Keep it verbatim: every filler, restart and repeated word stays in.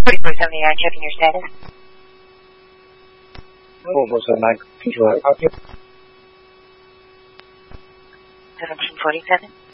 forty-four seventy-nine, checking your status. forty-four seventy-nine, control. seventeen forty-seven.